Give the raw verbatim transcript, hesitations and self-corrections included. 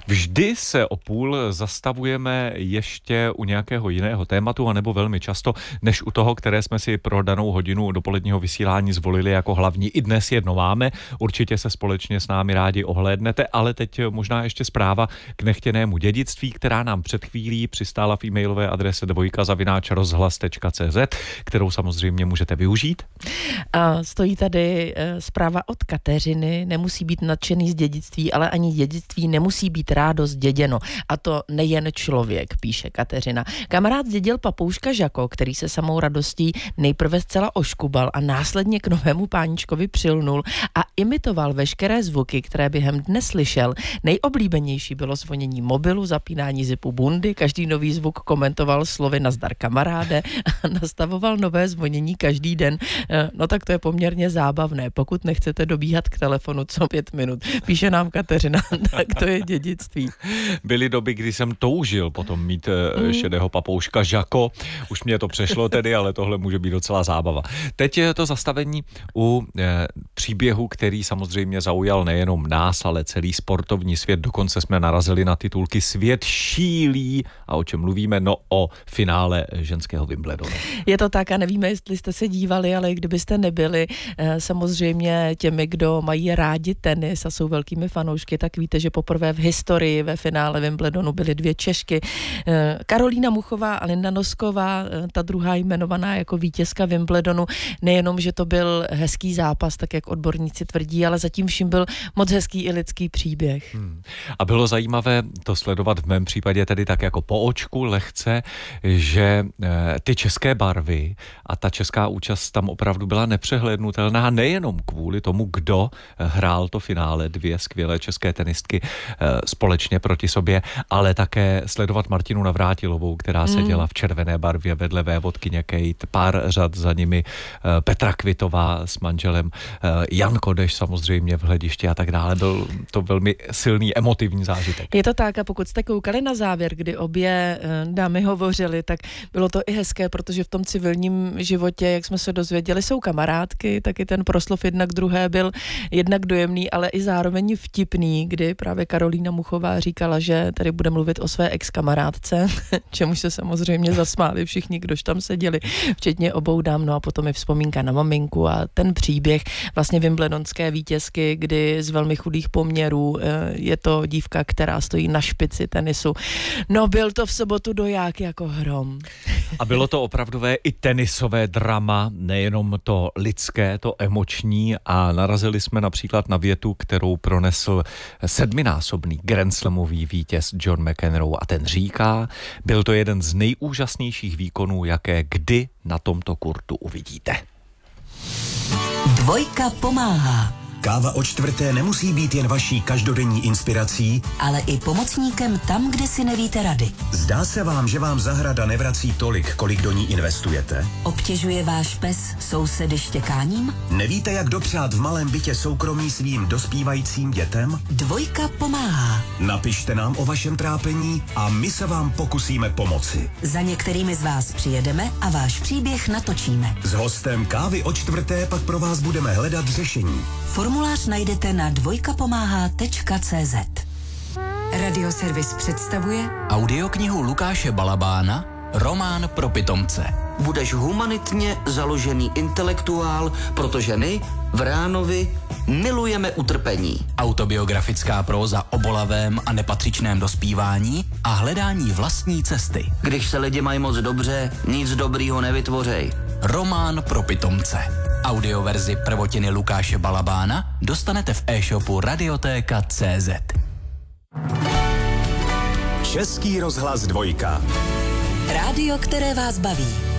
Vždy se o půl zastavujeme ještě u nějakého jiného tématu, anebo velmi často, než u toho, které jsme si pro danou hodinu dopoledního vysílání zvolili jako hlavní. I dnes jedno máme, určitě se společně s námi rádi ohlédnete, ale teď možná ještě zpráva k nechtěnému dědictví, která nám před chvílí přistála v e-mailové adrese dvojka zavináč rozhlas tečka cé zet, kterou samozřejmě můžete využít. A stojí tady e, zpráva od Kateřiny, nemusí být nadšený z dědictví, ale ani dědictví nemusí být rádo zděděno. A to nejen člověk, píše Kateřina. Kamarád zdědil papouška Žako, který se samou radostí nejprve zcela oškubal a následně k novému páničkovi přilnul a imitoval veškeré zvuky, které během dne slyšel. Nejoblíbenější bylo zvonění mobilu, zapínání zipu bundy, každý nový zvuk komentoval slovy nazdar kamaráde a nastavoval nové zvonění každý den. No tak to je poměrně zábavné, pokud nechcete dobíhat k telefonu co pět minut, píše nám Kateřina, tak to je dědictví. Byly doby, kdy jsem toužil potom mít mm. šedého papouška Žako, už mě to přešlo tedy, ale tohle může být docela zábava. Teď je to zastavení u e, příběhu, který samozřejmě zaujal nejenom nás, ale celý sportovní svět, dokonce jsme narazili na titulky Svět šílí, a o čem mluvíme? No o finále ženského Wimbledonu. Je to tak a nevíme, jestli jste se dívali, ale kdybyste nebyli samozřejmě těmi, kdo mají rádi tenis a jsou velkými fanoušky, tak víte, že poprvé v historii ve finále Wimbledonu byly dvě Češky. Karolína Muchová a Linda Nosková, ta druhá jmenovaná jako vítězka Wimbledonu. Nejenom, že to byl hezký zápas, tak jak odborníci tvrdí, ale zatím vším byl moc hezký i lidský příběh. Hmm. A bylo zajímavé to sledovat v mém případě tedy tak jako po očku lehce, že ty české barvy a ta česká účast tam opravdu byla nepřehlédnutelná nejenom kvůli tomu, kdo hrál to finále, dvě skvělé české tenistky společně proti sobě, ale také sledovat Martinu Navrátilovou, která mm. seděla v červené barvě vedle vévodkyně Kate, pár řad za nimi Petra Kvitová s manželem, Jan Kodeš samozřejmě v hledišti a tak dále. Byl to velmi silný emotivní zážitek. Je to tak a pokud jste koukali na závěr, kdy obě dámy hovořily, tak bylo to i hezké, protože v tom civilním životě, jak jsme se dozvěděli, jsou kamarádky, taky ten proslov jednak druhé byl jednak dojemný, ale i zároveň vtipný, kdy právě Karolína Muchová říkala, že tady bude mluvit o své ex-kamarádce, čemuž se samozřejmě zasmáli všichni, kdož tam seděli, včetně obou dám, no a potom je vzpomínka na maminku a ten příběh vlastně wimbledonské vítězky, kdy z velmi chudých poměrů je to dívka, která stojí na špici tenisu. No byl to v sobotu doják jako hrom. A bylo to opravdové i tenisové drama, nejenom to lidské, to emoční, a narazili jsme například na větu, kterou pronesl sedminásobný grandslamový vítěz John McEnroe a ten říká, byl to jeden z nejúžasnějších výkonů, jaké kdy na tomto kurtu uvidíte. Dvojka pomáhá. Káva o čtvrté nemusí být jen vaší každodenní inspirací, ale i pomocníkem tam, kde si nevíte rady. Zdá se vám, že vám zahrada nevrací tolik, kolik do ní investujete? Obtěžuje váš pes sousedy štěkáním? Nevíte, jak dopřát v malém bytě soukromí svým dospívajícím dětem? Dvojka pomáhá. Napište nám o vašem trápení a my se vám pokusíme pomoci. Za některými z vás přijedeme a váš příběh natočíme. S hostem Kávy o čtvrté pak pro vás budeme hledat řešení. Formulář najdete na dvojka pomáhá tečka cé zet. Radioservis představuje audioknihu Lukáše Balabána Román pro pitomce. Budeš humanitně založený intelektuál, protože my v Ránovi milujeme utrpení. Autobiografická próza o bolavém a nepatřičném dospívání a hledání vlastní cesty. Když se lidi mají moc dobře, nic dobrýho nevytvořej. Román pro pitomce. Audioverzi prvotiny Lukáše Balabána dostanete v e-shopu radiotéka tečka cé zet. Český rozhlas dvojka. Rádio, které vás baví.